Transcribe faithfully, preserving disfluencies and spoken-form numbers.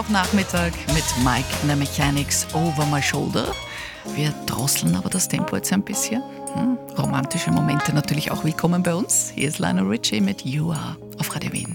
Nachmittag mit Mike and the Mechanics Over My Shoulder. Wir drosseln aber das Tempo jetzt ein bisschen. Hm? Romantische Momente natürlich auch willkommen bei uns. Hier ist Lionel Richie mit You Are auf Radio Wien.